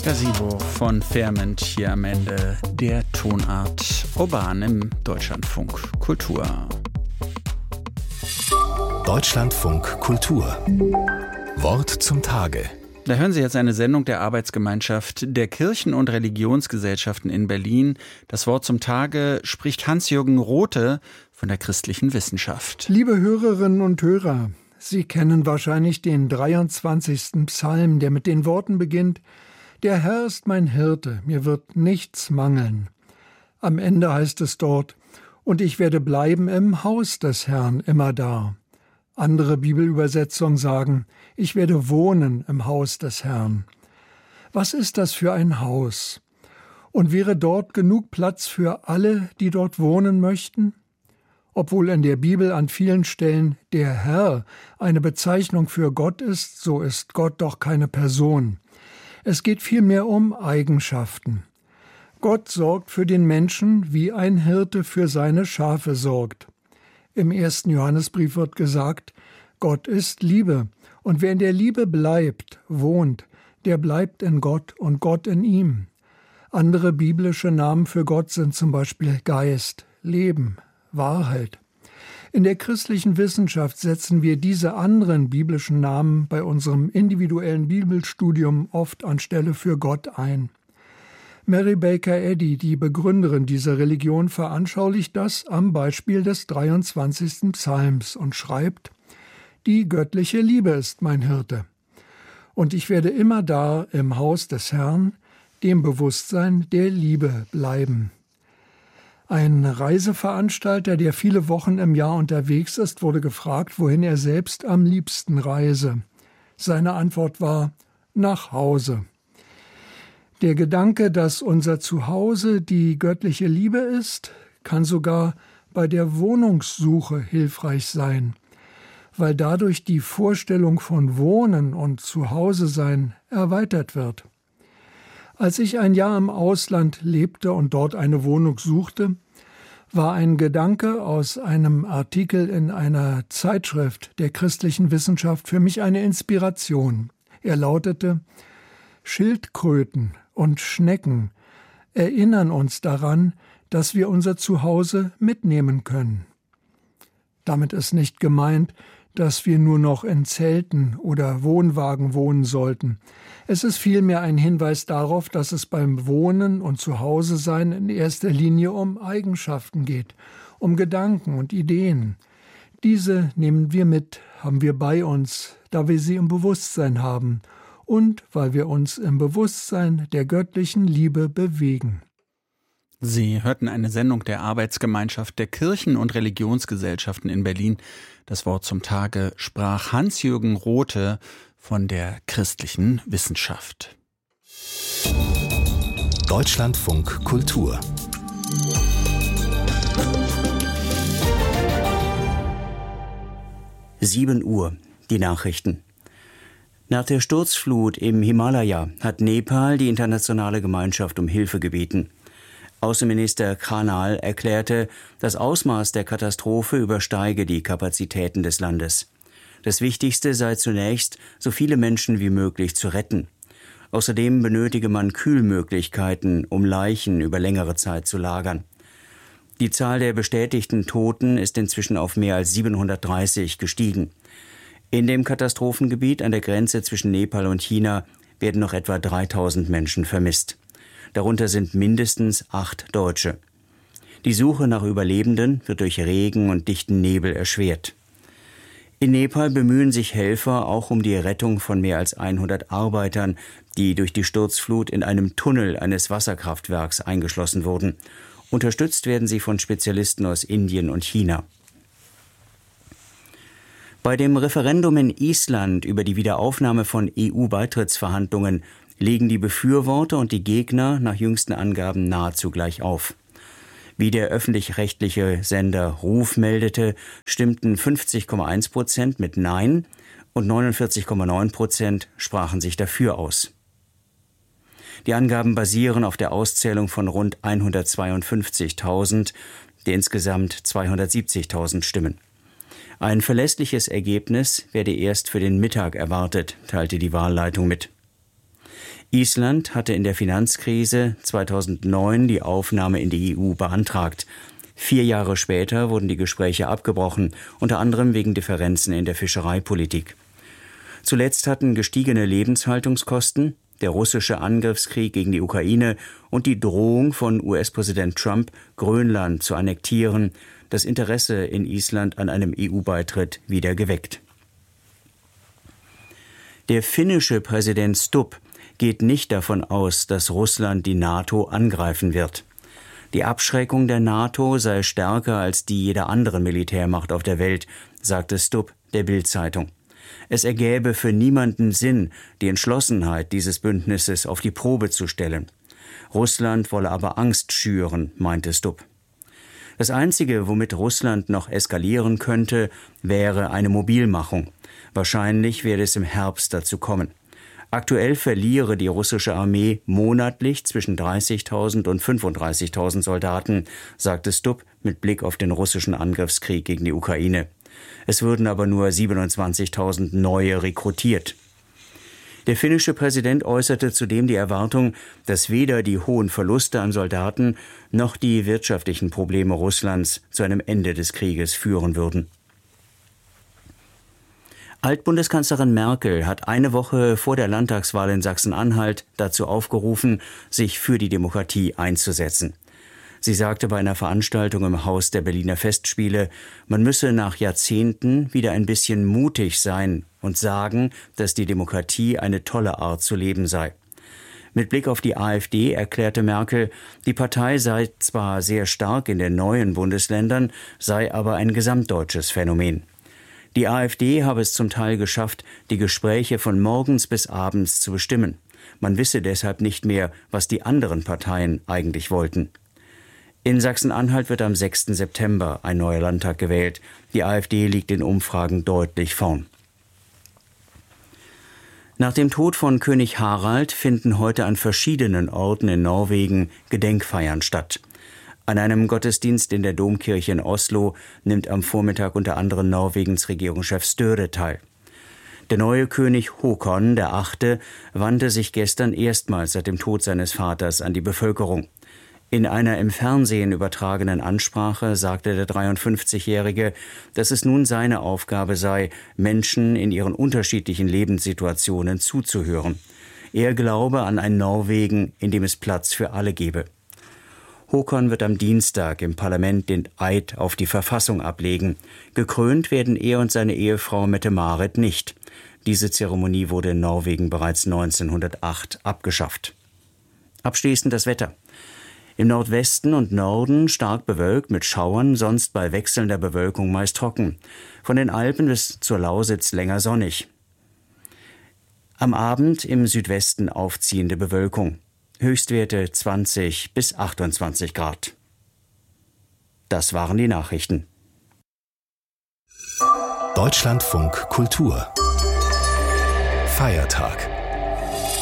Gazebo von Ferment hier am Ende der Tonart Urban im Deutschlandfunk Kultur. Deutschlandfunk Kultur. Wort zum Tage. Da hören Sie jetzt eine Sendung der Arbeitsgemeinschaft der Kirchen- und Religionsgesellschaften in Berlin. Das Wort zum Tage spricht Hans-Jürgen Rothe von der christlichen Wissenschaft. Liebe Hörerinnen und Hörer, Sie kennen wahrscheinlich den 23. Psalm, der mit den Worten beginnt: Der Herr ist mein Hirte, mir wird nichts mangeln. Am Ende heißt es dort: Und ich werde bleiben im Haus des Herrn immerdar. Andere Bibelübersetzungen sagen: Ich werde wohnen im Haus des Herrn. Was ist das für ein Haus? Und wäre dort genug Platz für alle, die dort wohnen möchten? Obwohl in der Bibel an vielen Stellen der Herr eine Bezeichnung für Gott ist, so ist Gott doch keine Person. Es geht vielmehr um Eigenschaften. Gott sorgt für den Menschen, wie ein Hirte für seine Schafe sorgt. Im 1. Johannesbrief wird gesagt: Gott ist Liebe, und wer in der Liebe bleibt, wohnt, der bleibt in Gott und Gott in ihm. Andere biblische Namen für Gott sind zum Beispiel Geist, Leben, Wahrheit. In der christlichen Wissenschaft setzen wir diese anderen biblischen Namen bei unserem individuellen Bibelstudium oft anstelle für Gott ein. Mary Baker Eddy, die Begründerin dieser Religion, veranschaulicht das am Beispiel des 23. Psalms und schreibt: Die göttliche Liebe ist mein Hirte. Und ich werde immer da im Haus des Herrn, dem Bewusstsein der Liebe bleiben. Ein Reiseveranstalter, der viele Wochen im Jahr unterwegs ist, wurde gefragt, wohin er selbst am liebsten reise. Seine Antwort war: nach Hause. Der Gedanke, dass unser Zuhause die göttliche Liebe ist, kann sogar bei der Wohnungssuche hilfreich sein, weil dadurch die Vorstellung von Wohnen und Zuhause-Sein erweitert wird. Als ich ein Jahr im Ausland lebte und dort eine Wohnung suchte, war ein Gedanke aus einem Artikel in einer Zeitschrift der christlichen Wissenschaft für mich eine Inspiration. Er lautete: Schildkröten und Schnecken erinnern uns daran, dass wir unser Zuhause mitnehmen können. Damit ist nicht gemeint, dass wir nur noch in Zelten oder Wohnwagen wohnen sollten. Es ist vielmehr ein Hinweis darauf, dass es beim Wohnen und Zuhause-Sein in erster Linie um Eigenschaften geht, um Gedanken und Ideen. Diese nehmen wir mit, haben wir bei uns, da wir sie im Bewusstsein haben und weil wir uns im Bewusstsein der göttlichen Liebe bewegen. Sie hörten eine Sendung der Arbeitsgemeinschaft der Kirchen- und Religionsgesellschaften in Berlin. Das Wort zum Tage sprach Hans-Jürgen Rothe von der christlichen Wissenschaft. Deutschlandfunk Kultur. Uhr, die Nachrichten. Nach der Sturzflut im Himalaya hat Nepal die internationale Gemeinschaft um Hilfe gebeten. Außenminister Khanal erklärte, das Ausmaß der Katastrophe übersteige die Kapazitäten des Landes. Das Wichtigste sei zunächst, so viele Menschen wie möglich zu retten. Außerdem benötige man Kühlmöglichkeiten, um Leichen über längere Zeit zu lagern. Die Zahl der bestätigten Toten ist inzwischen auf mehr als 730 gestiegen. In dem Katastrophengebiet an der Grenze zwischen Nepal und China werden noch etwa 3000 Menschen vermisst. Darunter sind mindestens 8 Deutsche. Die Suche nach Überlebenden wird durch Regen und dichten Nebel erschwert. In Nepal bemühen sich Helfer auch um die Rettung von mehr als 100 Arbeitern, die durch die Sturzflut in einem Tunnel eines Wasserkraftwerks eingeschlossen wurden. Unterstützt werden sie von Spezialisten aus Indien und China. Bei dem Referendum in Island über die Wiederaufnahme von EU-Beitrittsverhandlungen liegen die Befürworter und die Gegner nach jüngsten Angaben nahezu gleich auf. Wie der öffentlich-rechtliche Sender Ruf meldete, stimmten 50,1% mit Nein und 49,9% sprachen sich dafür aus. Die Angaben basieren auf der Auszählung von rund 152.000 der insgesamt 270.000 Stimmen. Ein verlässliches Ergebnis werde erst für den Mittag erwartet, teilte die Wahlleitung mit. Island hatte in der Finanzkrise 2009 die Aufnahme in die EU beantragt. 4 Jahre später wurden die Gespräche abgebrochen, unter anderem wegen Differenzen in der Fischereipolitik. Zuletzt hatten gestiegene Lebenshaltungskosten, der russische Angriffskrieg gegen die Ukraine und die Drohung von US-Präsident Trump, Grönland zu annektieren, das Interesse in Island an einem EU-Beitritt wieder geweckt. Der finnische Präsident Stubb geht nicht davon aus, dass Russland die NATO angreifen wird. Die Abschreckung der NATO sei stärker als die jeder anderen Militärmacht auf der Welt, sagte Stubb der Bild-Zeitung. Es ergäbe für niemanden Sinn, die Entschlossenheit dieses Bündnisses auf die Probe zu stellen. Russland wolle aber Angst schüren, meinte Stubb. Das Einzige, womit Russland noch eskalieren könnte, wäre eine Mobilmachung. Wahrscheinlich werde es im Herbst dazu kommen. Aktuell verliere die russische Armee monatlich zwischen 30.000 und 35.000 Soldaten, sagte Stubb mit Blick auf den russischen Angriffskrieg gegen die Ukraine. Es würden aber nur 27.000 neue rekrutiert. Der finnische Präsident äußerte zudem die Erwartung, dass weder die hohen Verluste an Soldaten noch die wirtschaftlichen Probleme Russlands zu einem Ende des Krieges führen würden. Altbundeskanzlerin Merkel hat eine Woche vor der Landtagswahl in Sachsen-Anhalt dazu aufgerufen, sich für die Demokratie einzusetzen. Sie sagte bei einer Veranstaltung im Haus der Berliner Festspiele, man müsse nach Jahrzehnten wieder ein bisschen mutig sein und sagen, dass die Demokratie eine tolle Art zu leben sei. Mit Blick auf die AfD erklärte Merkel, die Partei sei zwar sehr stark in den neuen Bundesländern, sei aber ein gesamtdeutsches Phänomen. Die AfD habe es zum Teil geschafft, die Gespräche von morgens bis abends zu bestimmen. Man wisse deshalb nicht mehr, was die anderen Parteien eigentlich wollten. In Sachsen-Anhalt wird am 6. September ein neuer Landtag gewählt. Die AfD liegt in Umfragen deutlich vorn. Nach dem Tod von König Harald finden heute an verschiedenen Orten in Norwegen Gedenkfeiern statt. An einem Gottesdienst in der Domkirche in Oslo nimmt am Vormittag unter anderem Norwegens Regierungschef Støre teil. Der neue König Håkon VIII. Wandte sich gestern erstmals seit dem Tod seines Vaters an die Bevölkerung. In einer im Fernsehen übertragenen Ansprache sagte der 53-Jährige, dass es nun seine Aufgabe sei, Menschen in ihren unterschiedlichen Lebenssituationen zuzuhören. Er glaube an ein Norwegen, in dem es Platz für alle gebe. Håkon wird am Dienstag im Parlament den Eid auf die Verfassung ablegen. Gekrönt werden er und seine Ehefrau Mette-Marit nicht. Diese Zeremonie wurde in Norwegen bereits 1908 abgeschafft. Abschließend das Wetter. Im Nordwesten und Norden stark bewölkt mit Schauern, sonst bei wechselnder Bewölkung meist trocken. Von den Alpen bis zur Lausitz länger sonnig. Am Abend im Südwesten aufziehende Bewölkung. Höchstwerte 20 bis 28 Grad. Das waren die Nachrichten. Deutschlandfunk Kultur Feiertag.